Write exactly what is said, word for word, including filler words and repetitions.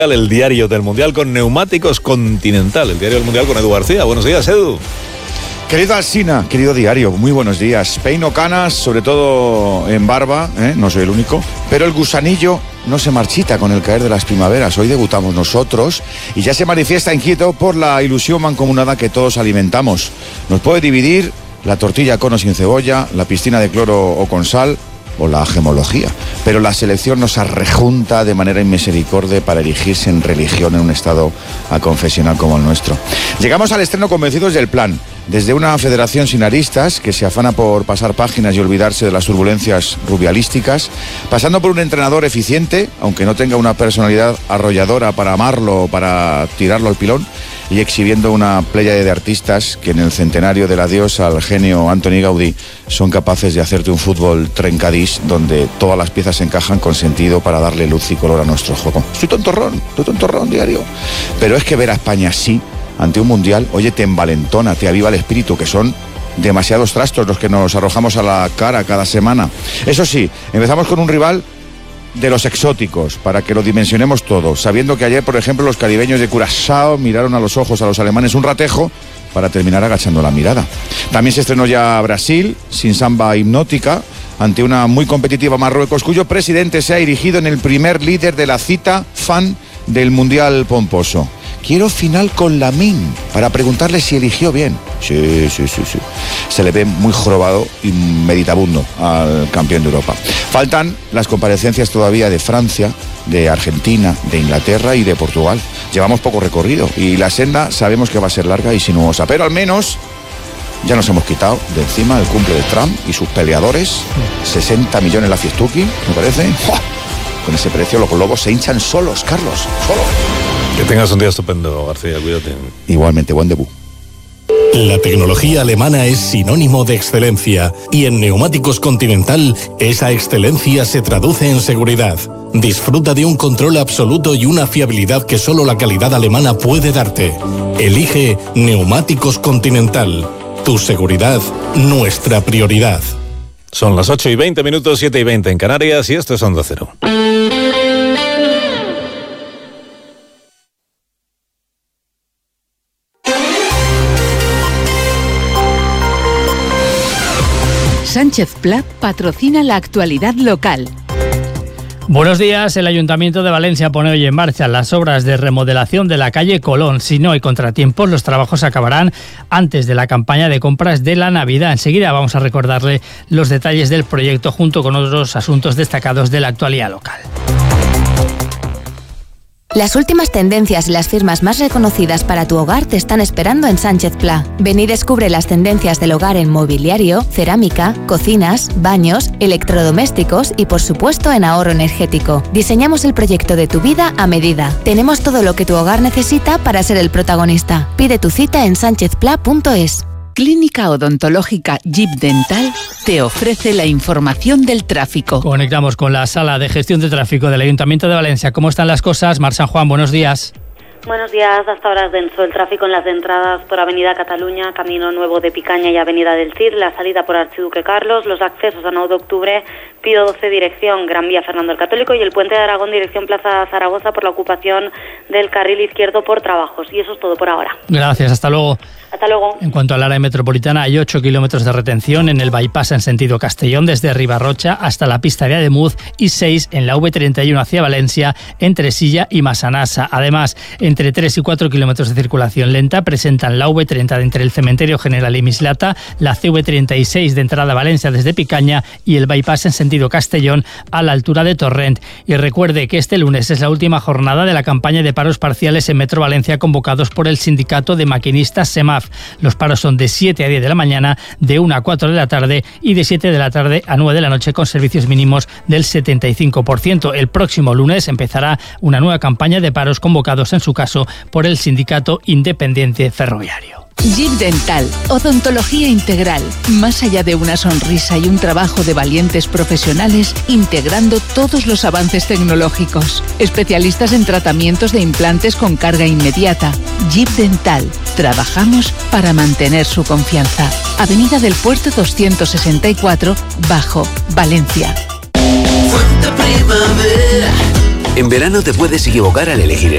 El diario del Mundial con Neumáticos Continental, el diario del Mundial con Edu García. Buenos días, Edu. Querido Alsina, querido diario, muy buenos días. Peino canas, sobre todo en barba, ¿eh? No soy el único, pero el gusanillo no se marchita con el caer de las primaveras. Hoy debutamos nosotros y ya se manifiesta inquieto por la ilusión mancomunada que todos alimentamos. Nos puede dividir la tortilla con o sin cebolla, la piscina de cloro o con sal, o la gemología, pero la selección nos arrejunta de manera inmisericordia para erigirse en religión en un estado aconfesional como el nuestro. Llegamos al estreno convencidos del plan, desde una federación sin aristas que se afana por pasar páginas y olvidarse de las turbulencias rubialísticas, pasando por un entrenador eficiente, aunque no tenga una personalidad arrolladora para amarlo o para tirarlo al pilón, y exhibiendo una pléyade de artistas que en el centenario del adiós al genio Antoni Gaudí son capaces de hacerte un fútbol trencadís donde todas las piezas se encajan con sentido para darle luz y color a nuestro juego. Estoy tontorrón, estoy tontorrón, diario. Pero es que ver a España así, ante un mundial, oye, te envalentona, te aviva el espíritu, que son demasiados trastos los que nos arrojamos a la cara cada semana. Eso sí, empezamos con un rival de los exóticos, para que lo dimensionemos todo, sabiendo que ayer, por ejemplo, los caribeños de Curazao miraron a los ojos a los alemanes un ratejo para terminar agachando la mirada. También se estrenó ya Brasil, sin samba hipnótica, ante una muy competitiva Marruecos, cuyo presidente se ha erigido en el primer líder de la cita fan del Mundial pomposo. Quiero final con Lamine, para preguntarle si eligió bien. Sí, sí, sí, sí. Se le ve muy jorobado y meditabundo al campeón de Europa. Faltan las comparecencias todavía de Francia, de Argentina, de Inglaterra y de Portugal. Llevamos poco recorrido y la senda sabemos que va a ser larga y sinuosa, pero al menos ya nos hemos quitado de encima el cumple de Trump y sus peleadores. sesenta millones la fiestuki, me parece. ¡Fua! Con ese precio los globos se hinchan solos, Carlos, solos. Que tengas un día estupendo, García, cuídate. Igualmente, buen debut. La tecnología alemana es sinónimo de excelencia y en Neumáticos Continental esa excelencia se traduce en seguridad. Disfruta de un control absoluto y una fiabilidad que solo la calidad alemana puede darte. Elige Neumáticos Continental. Tu seguridad, nuestra prioridad. Son las ocho y veinte minutos, siete y veinte en Canarias y esto es Onda Cero. Sánchez Pla patrocina la actualidad local. Buenos días. El Ayuntamiento de Valencia pone hoy en marcha las obras de remodelación de la calle Colón. Si no hay contratiempos, los trabajos acabarán antes de la campaña de compras de la Navidad. Enseguida vamos a recordarle los detalles del proyecto junto con otros asuntos destacados de la actualidad local. Las últimas tendencias y las firmas más reconocidas para tu hogar te están esperando en Sánchez Pla. Ven y descubre las tendencias del hogar en mobiliario, cerámica, cocinas, baños, electrodomésticos y por supuesto en ahorro energético. Diseñamos el proyecto de tu vida a medida. Tenemos todo lo que tu hogar necesita para ser el protagonista. Pide tu cita en sánchez pla punto es. Clínica Odontológica Jeep Dental te ofrece la información del tráfico. Conectamos con la Sala de Gestión de Tráfico del Ayuntamiento de Valencia. ¿Cómo están las cosas? Mar San Juan, buenos días. Buenos días. Hasta ahora es denso el tráfico en las entradas por Avenida Cataluña, Camino Nuevo de Picaña y Avenida del Cid, la salida por Archiduque Carlos, los accesos a nueve de octubre, Pío doce dirección Gran Vía Fernando el Católico y el Puente de Aragón dirección Plaza Zaragoza por la ocupación del carril izquierdo por trabajos. Y eso es todo por ahora. Gracias, hasta luego. Hasta luego. En cuanto al área metropolitana, hay ocho kilómetros de retención en el bypass en sentido Castellón desde Ribarrocha hasta la pista de Ademuz y seis en la V treinta y uno hacia Valencia entre Silla y Massanassa. Además, entre tres y cuatro kilómetros de circulación lenta presentan la V treinta de entre el Cementerio General y Mislata, la C V treinta y seis de entrada a Valencia desde Picaña y el bypass en sentido Castellón a la altura de Torrent. Y recuerde que este lunes es la última jornada de la campaña de paros parciales en Metro Valencia convocados por el Sindicato de Maquinistas SEMAF. Los paros son de siete a diez de la mañana, de una a cuatro de la tarde y de siete de la tarde a nueve de la noche con servicios mínimos del setenta y cinco por ciento. El próximo lunes empezará una nueva campaña de paros convocados en su caso por el Sindicato Independiente Ferroviario. Jeep Dental, odontología integral, más allá de una sonrisa y un trabajo de valientes profesionales integrando todos los avances tecnológicos. Especialistas en tratamientos de implantes con carga inmediata. Jeep Dental, trabajamos para mantener su confianza. Avenida del Puerto doscientos sesenta y cuatro, Bajo, Valencia. En verano te puedes equivocar al elegir